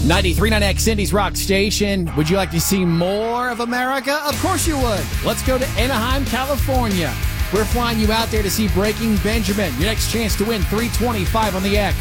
93.9 X Cindy's Rock Station. Would you like to see more of America? Of course you would. Let's go to Anaheim, California. We're flying you out there to see Breaking Benjamin. Your next chance to win $325 on the X.